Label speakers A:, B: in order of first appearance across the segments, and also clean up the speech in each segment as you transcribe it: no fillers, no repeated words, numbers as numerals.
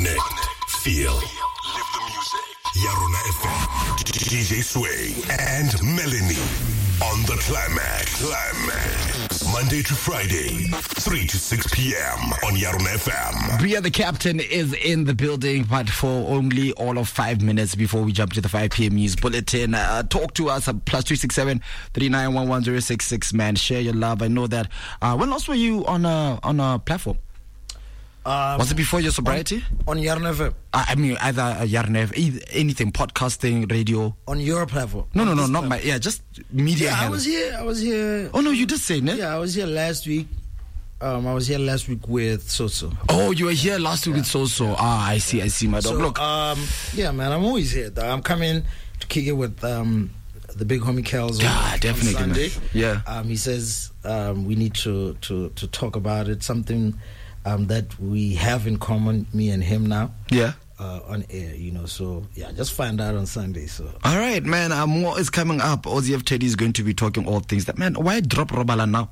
A: Connect, feel, live the music. Yarona FM, DJ Sway, and Melanie on the Climax. Monday to Friday, 3 to 6 p.m. on Yarona FM.
B: Bria the Captain is in the building, but for only all of 5 minutes before we jump to the 5 p.m. news bulletin. Talk to us at +367 3911 066. Man, share your love. I know that. When else were you on a platform? Was it before your sobriety?
C: On Yarn FM.
B: I mean, either Yarn FM, anything, podcasting, radio.
C: On your platform?
B: No, not platform. My. Yeah, just media.
C: Yeah, I was here.
B: Oh no, you did say, ne?
C: Yeah, I was here last week. I was here last week with Soso.
B: Oh, you were here last week with Soso. I see, my dog.
C: So,
B: look.
C: Yeah, man, I'm always here. I'm coming to kick it with the big homie Kels.
B: Definitely,
C: on Sunday.
B: Man. Yeah.
C: He says we need to talk about it. Something that we have in common, me and him now.
B: Yeah.
C: On air, so yeah, just find out on Sunday. So
B: all right, man. More is coming up. Ozzy F Teddy is going to be talking all things. That man, why drop Robala now?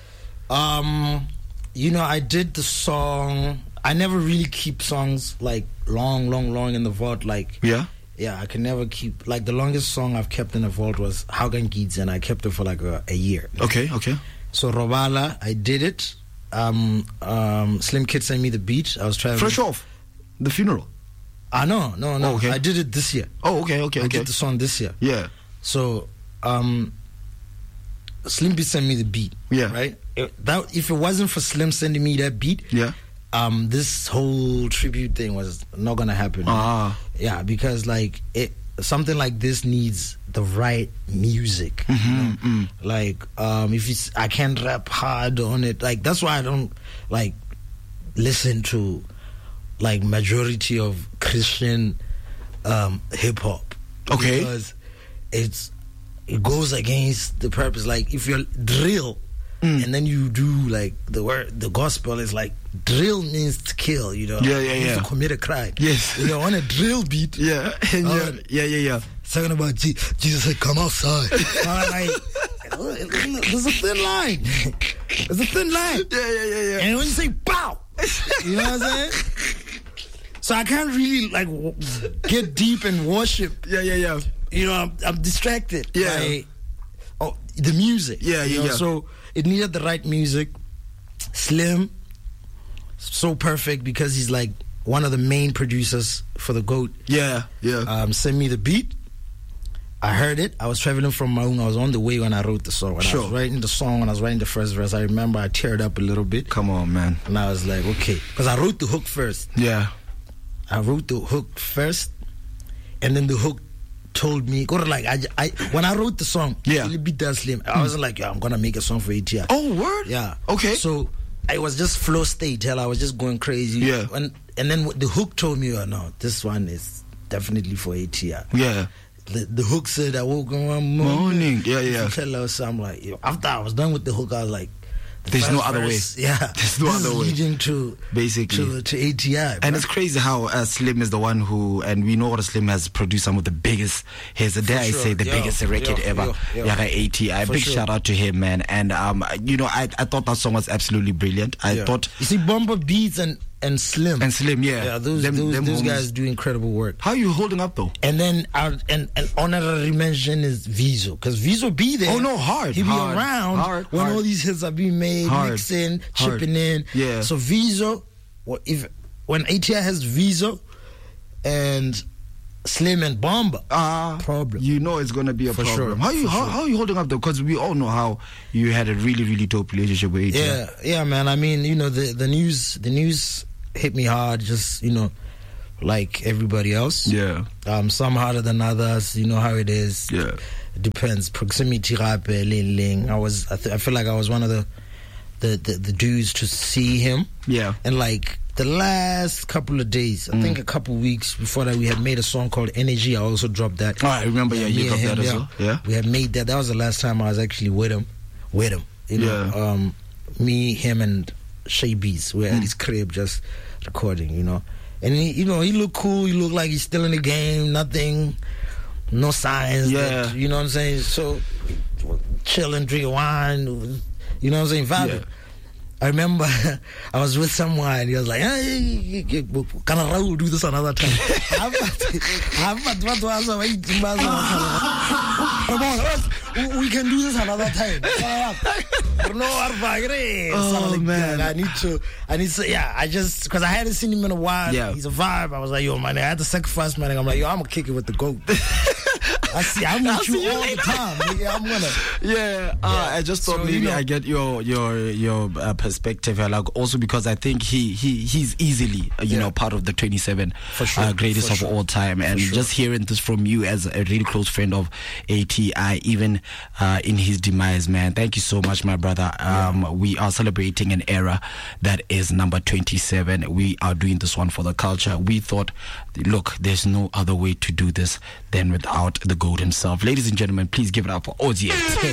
C: I did the song. I never really keep songs like long in the vault. Like
B: yeah,
C: I can never keep, like, the longest song I've kept in the vault was Haugen Geeds, and I kept it for like a year.
B: Okay.
C: So Robala, I did it. Slim Kid sent me the beat. I was trying
B: fresh off the funeral.
C: No.
B: Oh, okay.
C: I did it this year.
B: Oh, okay.
C: I did the song this year.
B: Yeah.
C: So, Slim Beat sent me the beat.
B: Yeah.
C: Right. If it wasn't for Slim sending me that beat,
B: yeah.
C: This whole tribute thing was not gonna happen. Yeah, because like something like this needs the right music. Like, if I can't rap hard on it, like that's why I don't like listen to like majority of Christian hip hop.
B: Okay,
C: because it goes against the purpose. Like if you're drill and then you do like the gospel is like drill means to kill,
B: Yeah.
C: To commit a crime.
B: Yes.
C: You're on a drill beat.
B: Yeah. Yeah.
C: Talking about Jesus said, "Come outside." There's a thin line. There's a thin line.
B: Yeah.
C: And when you say "pow," you know what I'm saying? So I can't really like get deep and worship.
B: Yeah.
C: I'm distracted.
B: Yeah.
C: By the music.
B: Yeah.
C: So it needed the right music. Slim, so perfect because he's like one of the main producers for the GOAT.
B: Yeah.
C: Sent me the beat. I heard it. I was traveling from Maung. I was on the way when I wrote the song. When I was writing the song, when I was writing the first verse, I remember I teared up a little bit.
B: Come on, man.
C: And I was like, okay. Because I wrote the hook first.
B: Yeah.
C: I wrote the hook first. And then the hook told me, like, I when I wrote the song, really beat that Slim. I wasn't like, I'm going to make a song for ATR.
B: Oh, word?
C: Yeah.
B: Okay.
C: So I was just flow state. I was just going crazy.
B: Yeah.
C: And then the hook told me, no, this one is definitely for ATR.
B: Yeah.
C: The hook said, I woke up one morning.
B: Yeah.
C: Tell us, so I'm like, after I was done with the hook, I was like,
B: there's no other way.
C: Yeah.
B: There's no other way.
C: Leading to
B: basically
C: to ATI.
B: And it's crazy how Slim is the one who, and we know what Slim has produced some of the biggest, biggest record ever. ATI. Big shout out to him, man. And I thought that song was absolutely brilliant. I thought,
C: you see, Bumper Beats and Slim. Those guys do incredible work.
B: How are you holding up though?
C: And then an honorary mention is Vizo, because Vizo be there.
B: Oh no, hard.
C: He be around when all these hits are being made, mixing, chipping in.
B: Yeah.
C: So Vizo, when ATI has Vizo and Slim and Bomba, problem.
B: You know it's gonna be a problem.
C: Sure.
B: How are you holding up though? Because we all know how you had a really, really dope relationship with ATI.
C: Yeah, man. I mean, the news hit me hard, just like everybody else.
B: Yeah.
C: Some harder than others. You know how it is.
B: Yeah.
C: It depends. Proximity, Ling. I feel like I was one of the dudes to see him.
B: Yeah.
C: And like the last couple of days, I think a couple of weeks before that, we had made a song called Energy. I also dropped that.
B: Oh, I remember. You dropped that as well. Yeah.
C: We had made that. That was the last time I was actually with him. Me, him, and Shay Beats. We were at his crib just recording. And he looked cool. He looked like he's still in the game. Nothing, no signs.
B: Yeah.
C: You know what I'm saying? So chilling, drinking wine. You know what I'm saying? Vibing.
B: Yeah.
C: I remember I was with someone. He was like, "Hey, can I do this another time?" We can do this another time. Oh man, I need to. Yeah, because I hadn't seen him in a while.
B: Yeah.
C: He's a vibe. I was like, yo, man, I had to sacrifice, man. I'm like, yo, I'm gonna kick it with the GOAT. I'm with you all the time. Nigga, I'm gonna.
B: Yeah, I just thought maybe I get your perspective here, like also because I think he's easily part of the 27 greatest of all time, and just hearing this from you as a really close friend of ATI, even in his demise, man. Thank you so much, my brother. We are celebrating an era that is number 27. We are doing this one for the culture. We thought, look, there's no other way to do this than without the GOAT himself. Ladies and gentlemen, please give it up for Ozzy.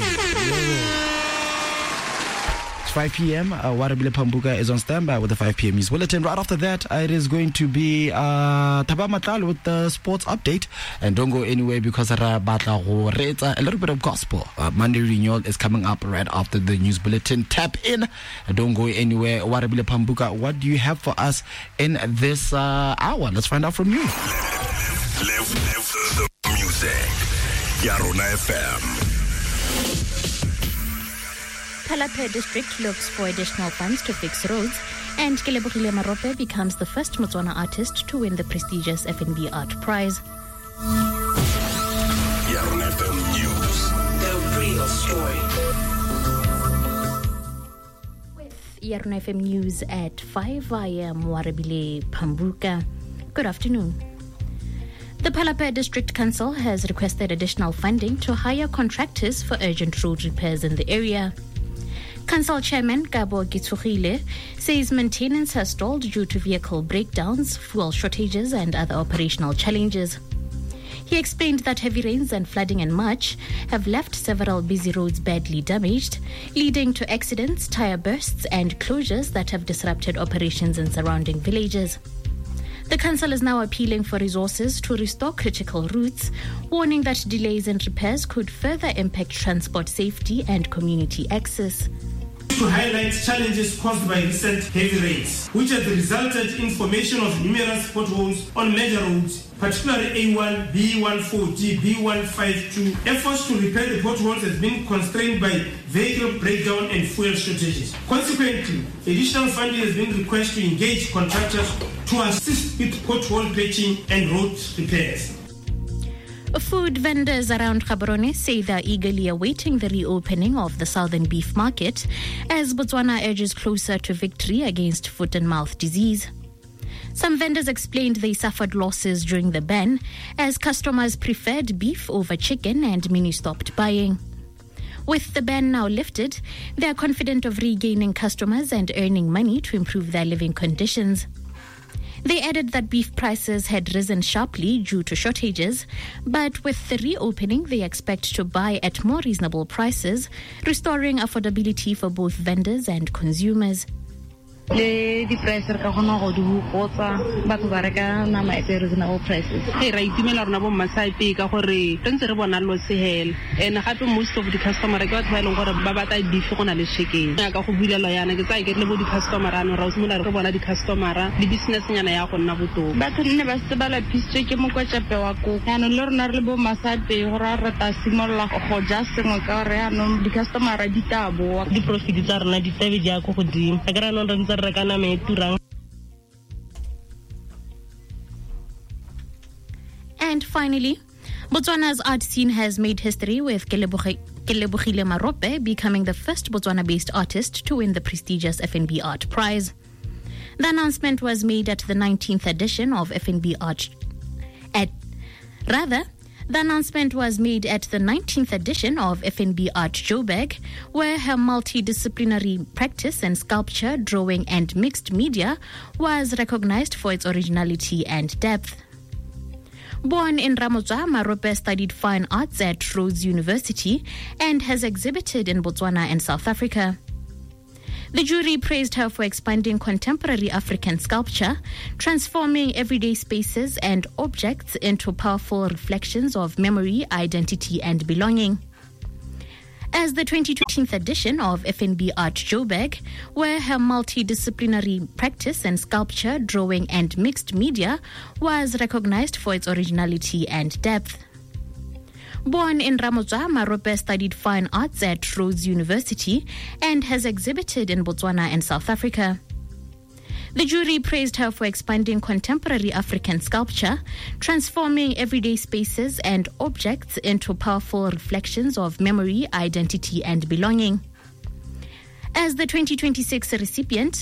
B: It's 5 p.m. Warabile Pambuka is on standby with the 5 p.m. news bulletin. Right after that, it is going to be Thaba Matlal with the sports update. And don't go anywhere because a little bit of gospel. Monday Renewal is coming up right after the news bulletin. Tap in. Don't go anywhere. Warabile Pambuka, what do you have for us in this hour? Let's find out from you.
A: Live the music. Yarona FM.
D: Palaphe district looks for additional funds to fix roads, and Kelebogile Marope becomes the first Motswana artist to win the prestigious FNB Art Prize.
A: Yarona FM News.
E: The real story.
D: With Yarona FM News at 5, I am Warabile Pambuka. Good afternoon. The Palaphe District Council has requested additional funding to hire contractors for urgent road repairs in the area. Council Chairman Gabo Gitsugile says maintenance has stalled due to vehicle breakdowns, fuel shortages, and other operational challenges. He explained that heavy rains and flooding in March have left several busy roads badly damaged, leading to accidents, tire bursts, and closures that have disrupted operations in surrounding villages. The council is now appealing for resources to restore critical routes, warning that delays in repairs could further impact transport safety and community access.
F: To highlight challenges caused by recent heavy rains, which have resulted in formation of numerous potholes on major roads, particularly A1, B140, B152. Efforts to repair the potholes has been constrained by vehicle breakdown and fuel shortages. Consequently, additional funding has been requested to engage contractors to assist with pothole patching and road repairs.
D: Food vendors around Gaborone say they are eagerly awaiting the reopening of the southern beef market as Botswana edges closer to victory against foot and mouth disease. Some vendors explained they suffered losses during the ban as customers preferred beef over chicken and many stopped buying. With the ban now lifted, they are confident of regaining customers and earning money to improve their living conditions. They added that beef prices had risen sharply due to shortages, but with the reopening, they expect to buy at more reasonable prices, restoring affordability for both vendors and consumers.
G: Le di price re ka gona go di hopotsa batho ba reka nama e reasonable prices hey ra itimela rona bo mmasaipe ka gore tentse re bona lo sehela and gape most of the customer re ka batho ba ile gore ba batla dife gona le shekeng ya ka go bulela yana ke tsa ke le bo di customer ana ra usimola re bona di customer di business nyana ya go nna botoka batho nne ba se ba la pistwe ke mo kwa chape wa go yana le rona re le bo mmasaipe gore re ta simolla go ja sengwe ka re yana di customer di tabo di profit tsa rona di tebe ja go godimo ga re no re
D: And finally, Botswana's art scene has made history with Kelebogile Marope becoming the first Botswana-based artist to win the prestigious FNB Art Prize. The announcement was made at the 19th edition of FNB Art. The announcement was made at the 19th edition of FNB Art Joburg, where her multidisciplinary practice in sculpture, drawing, and mixed media was recognized for its originality and depth. Born in Ramotsa, Marope studied fine arts at Rhodes University and has exhibited in Botswana and South Africa. The jury praised her for expanding contemporary African sculpture, transforming everyday spaces and objects into powerful reflections of memory, identity, and belonging. as the 2020th edition of FNB Art Joburg, where her multidisciplinary practice in sculpture, drawing and mixed media was recognized for its originality and depth. Born in Ramotswa, Marope studied fine arts at Rhodes University and has exhibited in Botswana and South Africa. The jury praised her for expanding contemporary African sculpture, transforming everyday spaces and objects into powerful reflections of memory, identity, and belonging. As the 2026 recipient,